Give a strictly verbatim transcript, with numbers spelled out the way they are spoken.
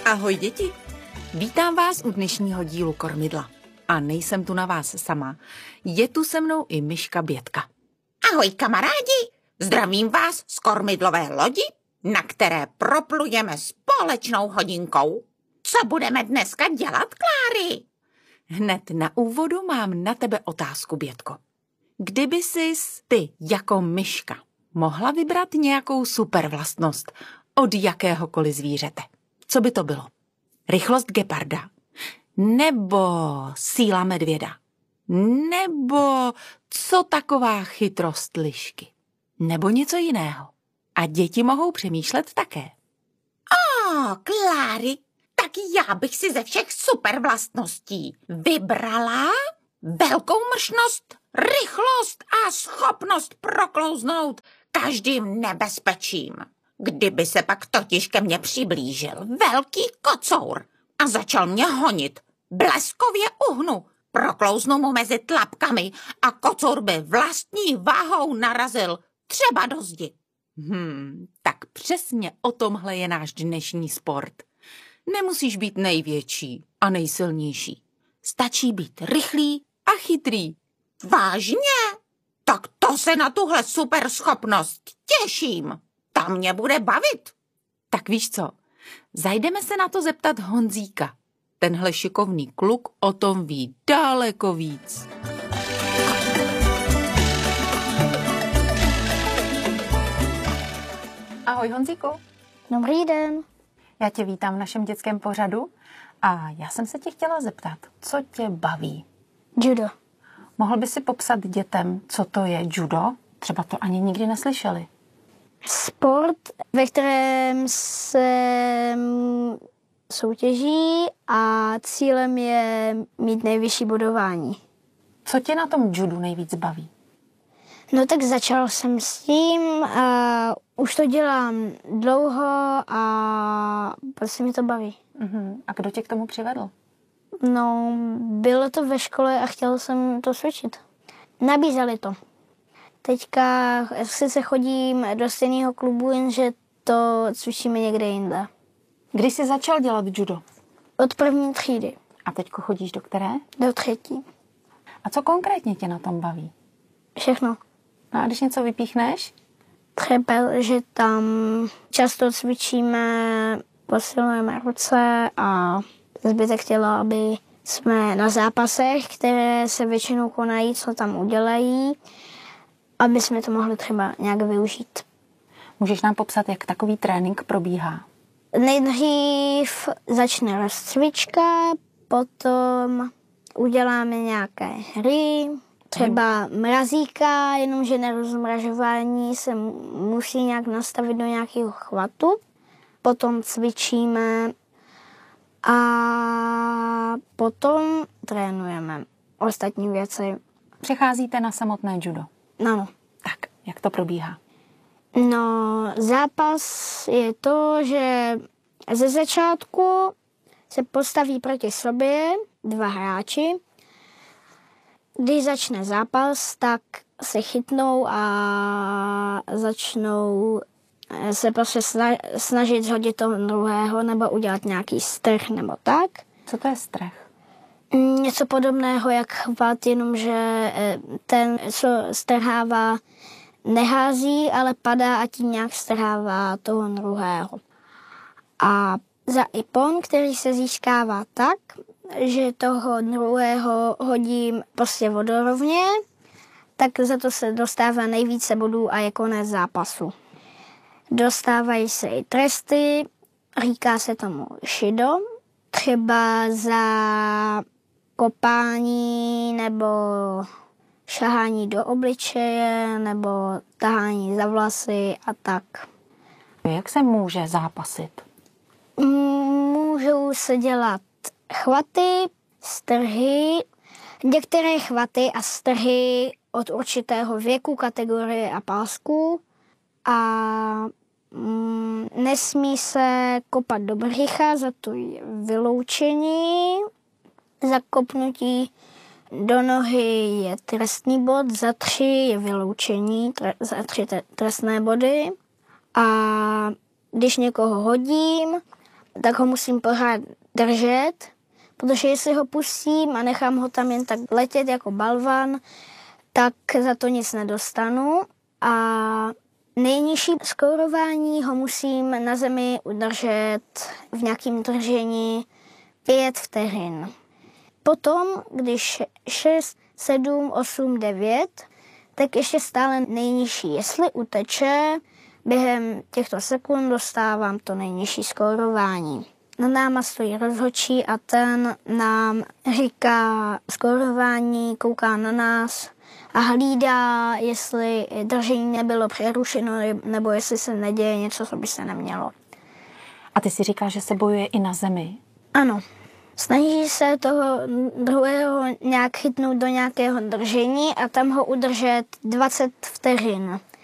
Ahoj děti, vítám vás u dnešního dílu Kormidla. A nejsem tu na vás sama, je tu se mnou i myška Bětka. Ahoj kamarádi, zdravím vás z kormidlové lodi, na které proplujeme společnou hodinkou. Co budeme dneska dělat, Kláry? Hned na úvodu mám na tebe otázku, Bětko. Kdyby sis ty jako myška mohla vybrat nějakou super vlastnost od jakéhokoliv zvířete, co by to bylo? Rychlost geparda? Nebo síla medvěda? Nebo co taková chytrost lišky? Nebo něco jiného? A děti mohou přemýšlet také. O, Kláry, tak já bych si ze všech super vlastností vybrala velkou mršnost, rychlost a schopnost proklouznout každým nebezpečím. Kdyby se pak totiž ke mně přiblížil velký kocour a začal mě honit, bleskově uhnu, proklouznu mu mezi tlapkami a kocour by vlastní váhou narazil třeba do zdi. Hmm, tak přesně o tomhle je náš dnešní sport. Nemusíš být největší a nejsilnější. Stačí být rychlý a chytrý. Vážně? Tak to se na tuhle super schopnost těším. Ta mě bude bavit. Tak víš co, zajdeme se na to zeptat Honzíka. Tenhle šikovný kluk o tom ví daleko víc. Ahoj Honzíku. Dobrý den. Já tě vítám v našem dětském pořadu a já jsem se tě chtěla zeptat, co tě baví? Judo. Mohl by si popsat dětem, co to je judo? Třeba to ani nikdy neslyšeli. Sport, ve kterém se soutěží a cílem je mít nejvyšší bodování. Co tě na tom judu nejvíc baví? No tak začal jsem s tím a už to dělám dlouho a prostě mi to baví. Uh-huh. A kdo tě k tomu přivedl? No, bylo to ve škole a chtěl jsem to cvičit. Nabízeli to. Teďka sice chodím do stejného klubu, jenže to cvičíme někde jinde. Kdy jsi začal dělat judo? Od první třídy. A teďko chodíš do které? Do třetí. A co konkrétně tě na tom baví? Všechno. No a když něco vypíchneš? Třeba, že tam často cvičíme, posilujeme ruce a zbytek těla, aby jsme na zápasech, které se většinou konají, co tam udělají, aby jsme to mohli třeba nějak využít. Můžeš nám popsat, jak takový trénink probíhá? Nejdřív začne rozcvička, potom uděláme nějaké hry, třeba mrazíka, jenomže na rozmražování se musí nějak nastavit do nějakého chvatu. Potom cvičíme a potom trénujeme ostatní věci. Přecházíte na samotné judo? Ano. Tak, jak to probíhá? No, zápas je to, že ze začátku se postaví proti sobě dva hráči. Když začne zápas, tak se chytnou a začnou se prostě snažit zhodit toho druhého nebo udělat nějaký strh nebo tak. Co to je strh? Něco podobného jak chvat, jenomže ten, co strhává, nehází, ale padá a tím nějak strhává toho druhého. A za ipon, který se získává tak, že toho druhého hodím prostě vodorovně, tak za to se dostává nejvíce bodů a je konec zápasu. Dostávají se i tresty, říká se tomu šido, třeba za kopání nebo šahání do obličeje nebo tahání za vlasy a tak. Jak se může zápasit? Můžou se dělat chvaty, strhy, některé chvaty a strhy od určitého věku, kategorie a pásku a mm, nesmí se kopat do břicha, za to je vyloučení. Za kopnutí do nohy je trestný bod, za tři je vyloučení, tre, za tři trestné body. A když někoho hodím, tak ho musím pořád držet, protože jestli ho pustím a nechám ho tam jen tak letět jako balvan, tak za to nic nedostanu. A nejnižší skórování ho musím na zemi udržet v nějakém držení pět vteřin. Potom, když šest, sedm, osm, devět, tak ještě stále nejnižší. Jestli uteče, během těchto sekund dostávám to nejnižší skórování. Na náma stojí rozhodčí a ten nám říká skórování, kouká na nás a hlídá, jestli držení nebylo přerušeno nebo jestli se neděje něco, co by se nemělo. A ty si říkáš, že se bojuje i na zemi? Ano. Snaží se toho druhého nějak chytnout do nějakého držení a tam ho udržet dvacet vteřin.